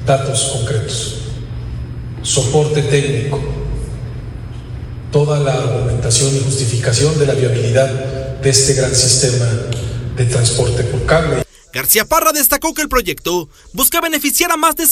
datos concretos, soporte técnico, toda la argumentación y justificación de la viabilidad de este gran sistema de transporte por cable. García Parra destacó que el proyecto busca beneficiar a más de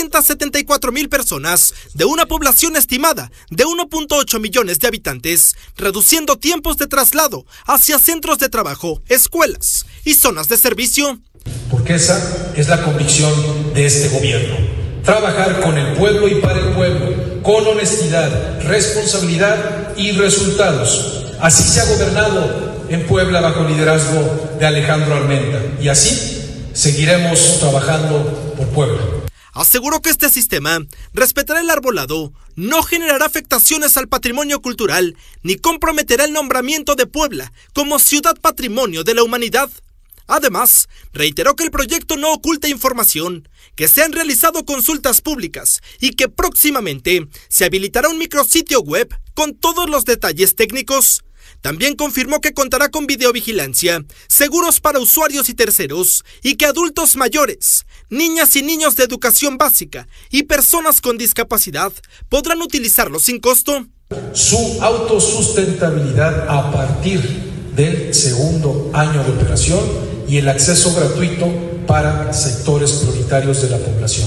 774,000 personas de una población estimada de 1.8 millones de habitantes, reduciendo tiempos de traslado hacia centros de trabajo, escuelas y zonas de servicio. Porque esa es la convicción de este gobierno. Trabajar con el pueblo y para el pueblo, con honestidad, responsabilidad y resultados. Así se ha gobernado en Puebla bajo liderazgo de Alejandro Armenta, y así seguiremos trabajando por Puebla. Aseguró que este sistema respetará el arbolado, no generará afectaciones al patrimonio cultural, ni comprometerá el nombramiento de Puebla como ciudad patrimonio de la humanidad. Además, reiteró que el proyecto no oculta información, que se han realizado consultas públicas y que próximamente se habilitará un micrositio web con todos los detalles técnicos. También confirmó que contará con videovigilancia, seguros para usuarios y terceros, y que adultos mayores, niñas y niños de educación básica y personas con discapacidad podrán utilizarlo sin costo. Su autosustentabilidad a partir del segundo año de operación y el acceso gratuito para sectores prioritarios de la población.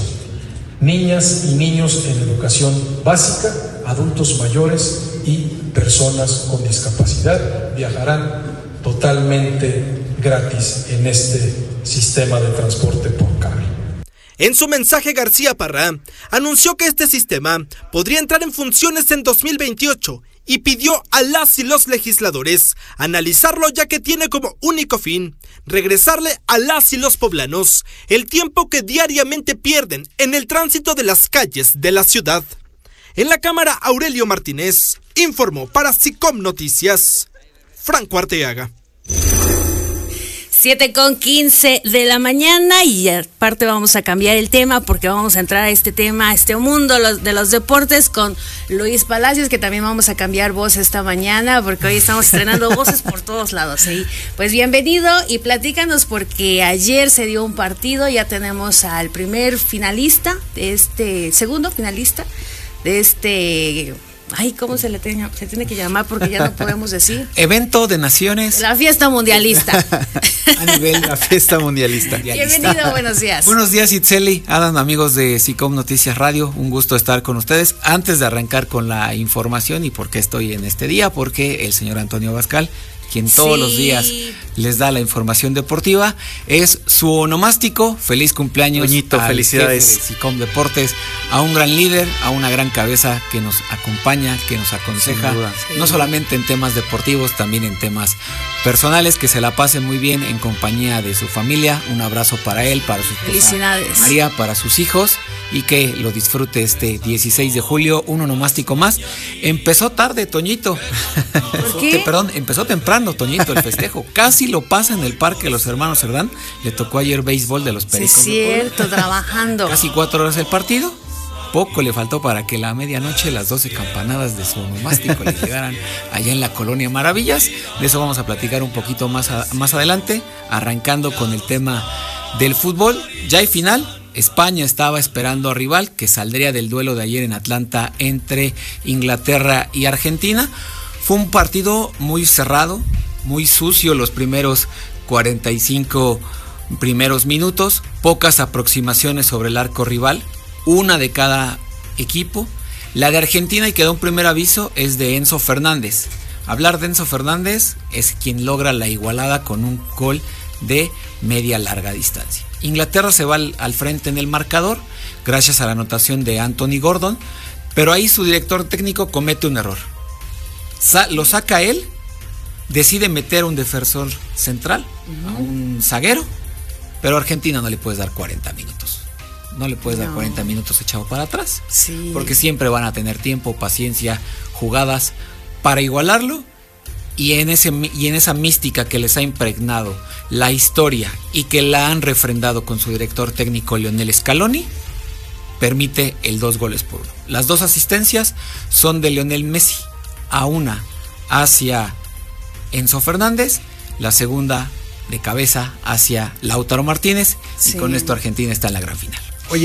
Niñas y niños en educación básica, adultos mayores y personas con discapacidad viajarán totalmente gratis en este sistema de transporte por cable. En su mensaje, García Parra anunció que este sistema podría entrar en funciones en 2028 y pidió a las y los legisladores analizarlo, ya que tiene como único fin regresarle a las y los poblanos el tiempo que diariamente pierden en el tránsito de las calles de la ciudad. En la Cámara, Aurelio Martínez informó para SICOM Noticias, Franco Arteaga. 7:15 de la mañana, y aparte vamos a cambiar el tema porque vamos a entrar a este tema, a este mundo de los deportes con Luis Palacios, que también vamos a cambiar voz esta mañana porque hoy estamos estrenando voces por todos lados, ¿sí? Pues bienvenido y platícanos, porque ayer se dio un partido, ya tenemos al primer finalista, segundo finalista de este... Ay, ¿cómo se tiene que llamar? Porque ya no podemos decir. Evento de Naciones. La fiesta mundialista. A nivel de la fiesta mundialista. Bienvenido, buenos días. Buenos días, Itzeli, Adam, amigos de SICOM Noticias Radio. Un gusto estar con ustedes. Antes de arrancar con la información y por qué estoy en este día, porque el señor Antonio Abascal, quien todos los días les da la información deportiva, es su onomástico. Feliz cumpleaños, Toñito, felicidades. Jefe de SICOM Deportes, a un gran líder, a una gran cabeza que nos acompaña, que nos aconseja, no solamente en temas deportivos, también en temas personales. Que se la pase muy bien en compañía de su familia. Un abrazo para él, para su esposa felicidades María, para sus hijos, y que lo disfrute este 16 de julio, un onomástico más. Empezó tarde, Toñito. ¿Por qué? Empezó temprano, Toñito, el festejo. Casi lo pasa en el Parque de los Hermanos Cerdán. Le tocó ayer béisbol de los Pericos. Sí, cierto, trabajando. Casi 4 horas el partido. Poco le faltó para que la medianoche las 12 campanadas de su onomástico le llegaran allá en la Colonia Maravillas. De eso vamos a platicar un poquito más adelante, arrancando con el tema del fútbol. Ya hay final. España estaba esperando a rival, que saldría del duelo de ayer en Atlanta entre Inglaterra y Argentina. Fue un partido muy cerrado, muy sucio los primeros 45 primeros minutos, pocas aproximaciones sobre el arco rival, una de cada equipo. La de Argentina, y quedó un primer aviso, es de Enzo Fernández. Hablar de Enzo Fernández es quien logra la igualada con un gol de media larga distancia. Inglaterra se va al frente en el marcador gracias a la anotación de Anthony Gordon, pero ahí su director técnico comete un error. Lo saca él, decide meter un defensor central, a un zaguero, pero a Argentina no le puedes dar 40 minutos. No le puedes dar 40 minutos echado para atrás, sí, porque siempre van a tener tiempo, paciencia, jugadas para igualarlo. Y en esa mística que les ha impregnado la historia y que la han refrendado con su director técnico Lionel Scaloni, permite el 2-1. Las 2 asistencias son de Lionel Messi, a una hacia Enzo Fernández, la segunda de cabeza hacia Lautaro Martínez, y con esto Argentina está en la gran final.